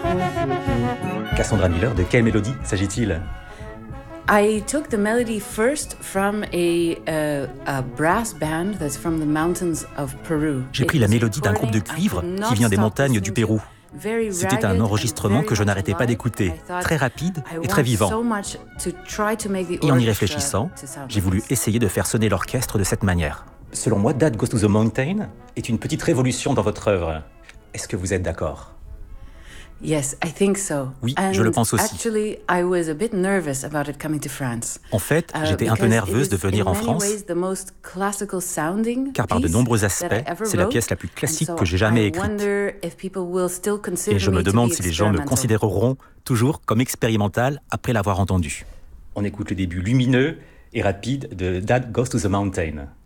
Cassandra Miller, de quelle mélodie s'agit-il? I took the melody first from a brass band that's from the mountains of Peru. J'ai pris la mélodie d'un groupe de cuivre qui vient des montagnes du Pérou. C'était un enregistrement que je n'arrêtais pas d'écouter, très rapide et très vivant. Et en y réfléchissant, j'ai voulu essayer de faire sonner l'orchestre de cette manière. Selon moi, Dad Goes to the Mountain est une petite révolution dans votre œuvre. Est-ce que vous êtes d'accord? Yes, I think so. Oui, je le pense aussi. Actually, I was a bit nervous about it coming to France. En fait, j'étais un peu nerveuse de venir en France, car par de nombreux aspects, c'est la pièce la plus classique que j'ai jamais écrite. Et je me demande si les gens me considéreront toujours comme expérimental après l'avoir entendue. On écoute le début lumineux et rapide de Dad Goes to the Mountain.